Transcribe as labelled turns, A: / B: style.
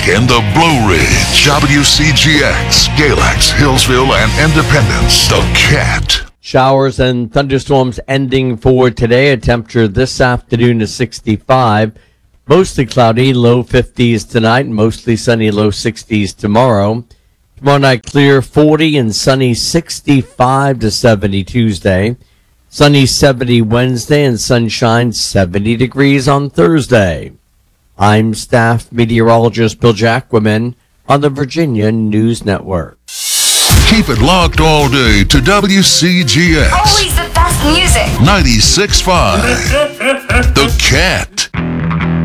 A: in the Blue Ridge, WCGX, Galax, Hillsville, and Independence. The Cat.
B: Showers and thunderstorms ending for today. A temperature this afternoon is 65. Mostly cloudy, low 50s tonight, mostly sunny, low 60s tomorrow. Tomorrow night, clear 40 and sunny 65 to 70 Tuesday. Sunny 70 Wednesday and sunshine 70 degrees on Thursday. I'm staff meteorologist Bill Jacquemin on the Virginia News Network.
A: Keep it locked all day to WCGX.
C: Always the best music.
A: 96.5. The Cat.